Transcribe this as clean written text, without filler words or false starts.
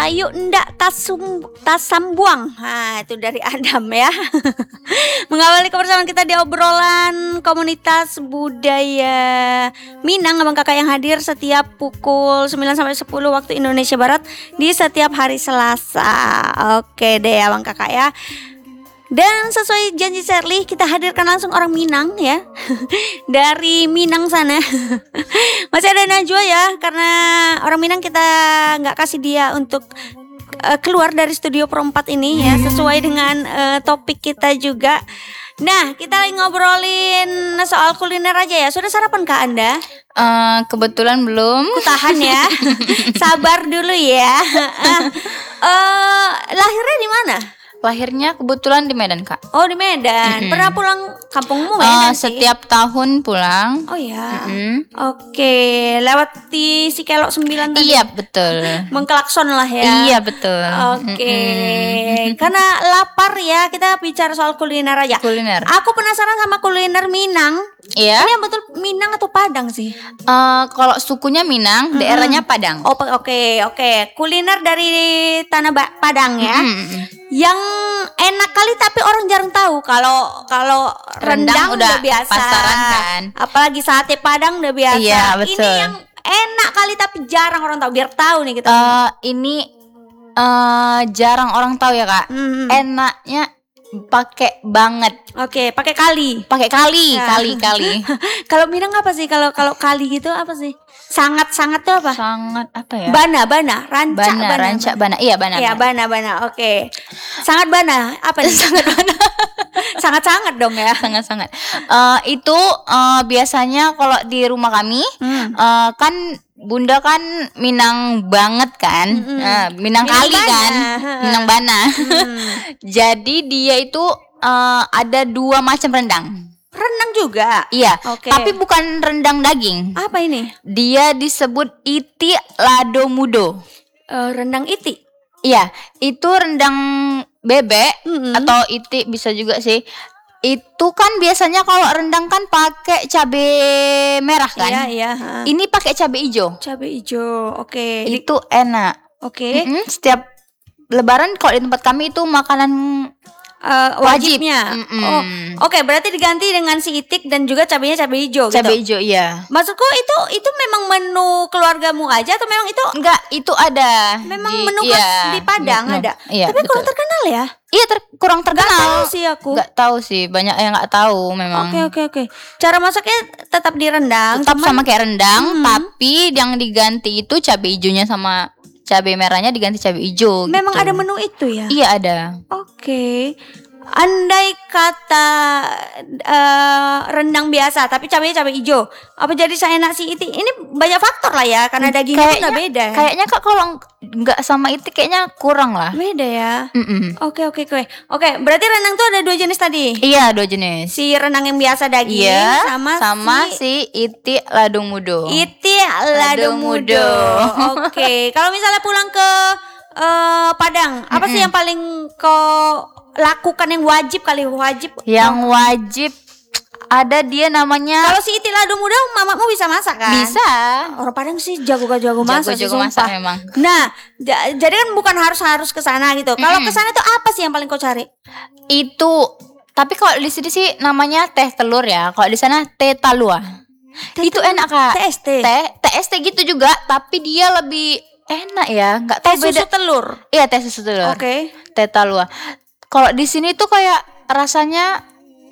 layu ndak tasambuang. Nah, itu dari Adam ya. Mengawali kebersamaan kita di obrolan komunitas budaya Minang, abang kakak yang hadir setiap pukul 9 sampai 10 waktu Indonesia Barat di setiap hari Selasa. Oke deh abang kakak ya. Dan sesuai janji Shirley, kita hadirkan langsung orang Minang ya. Dari Minang sana. Masih ada Najwa ya, karena orang Minang kita gak kasih dia untuk keluar dari studio perempat ini ya, sesuai dengan topik kita juga. Nah, kita lagi ngobrolin soal kuliner aja ya. Sudah sarapan kah Anda? Kebetulan belum. Tahan ya. Sabar dulu ya. Lahirnya di mana? Lahirnya kebetulan di Medan, Kak. Oh, di Medan. Pernah pulang kampungmu Medan sih? Setiap tahun pulang. Oh ya. Oke, lewat di Sikelok 9 tadi. Iya, betul. Mengklakson lah ya. Iya, betul. Oke. Karena lapar ya, kita bicara soal kuliner aja. Kuliner. Aku penasaran sama kuliner Minang. Iya. Ini yang betul Minang atau Padang sih? Kalau sukunya Minang, daerahnya Padang. Oh, oke. Kuliner dari tanah Padang ya. Yang enak kali tapi orang jarang tahu. Kalau rendang udah biasa. Pasaran kan. Apalagi sate Padang udah biasa. Iya, betul. Ini yang enak kali tapi jarang orang tahu. Biar tahu nih kita. Ini jarang orang tahu ya, Kak. Enaknya pakai banget. Oke, pakai kali. Pakai kali, Ya. kali. Kalau Minang apa sih? Kalau kali gitu apa sih? Sangat tuh apa? Sangat apa ya? Bana, rancak bana. Iya, bana. Iya, bana. Oke. Sangat bana. Apa nih? Sangat bana. Sangat dong ya. Sangat. Itu biasanya kalau di rumah kami kan Bunda kan Minang banget kan. Minang kali Bana. kan. Minang bana. Jadi dia itu ada 2 macam rendang. Rendang juga. Iya. Oke. Tapi bukan rendang daging. Apa ini? Dia disebut iti lado mudo. Rendang iti. Iya, itu rendang bebek atau iti bisa juga sih. Itu kan biasanya kalau rendang kan pakai cabai merah kan? Iya. Ini pakai cabai hijau. Cabai hijau. Oke. Itu enak. Oke. Setiap Lebaran kalau di tempat kami itu makanan Wajibnya. Oke, berarti diganti dengan si itik dan juga cabainya cabai hijau gitu. cabai hijau, iya. Maksudku itu memang menu keluargamu aja atau memang itu Enggak, itu ada. memang menu khas di Padang ada. Iya, Tapi kurang betul. terkenal ya? Iya, kurang Gak tahu terkenal. sih aku. Nggak tahu sih, banyak yang nggak tahu memang. Oke. Cara masaknya tetap di rendang, Tetap cuman sama kayak rendang, tapi yang diganti itu cabai hijaunya sama cabai merahnya diganti cabai hijau. memang gitu. ada menu itu ya? Iya, ada. Oke. Andai kata rendang biasa tapi cabainya cabai hijau, apa jadi seenak si iti? Ini banyak faktor lah ya, karena dagingnya tuh nggak beda. Kayaknya Kak kalau nggak sama itu kayaknya kurang lah. Beda ya. Oke. Berarti rendang tuh ada 2 jenis tadi. Iya, 2 jenis. Si rendang yang biasa daging Iya, sama si iti lado mudo. iti lado mudo. Oke. Kalau misalnya pulang ke Padang, apa sih yang paling kau lakukan yang wajib? Yang wajib ada dia namanya. Kalau si iti lado mudo mamamu bisa masak kan? Bisa. Orang Padang sih jago masak sih, Jago masak sumpah. memang. Nah, jadi kan bukan harus ke sana gitu. Kalau ke sana tuh apa sih yang paling kau cari? Itu. Tapi kalau di sini sih namanya teh telur ya. Kalau di sana teh talua. Itu enak, Kak. TST gitu juga, tapi dia lebih enak ya. Enggak tahu Teh susu telur. Iya, teh susu telur. Oke. Teh talua. Kalau di sini tuh kayak rasanya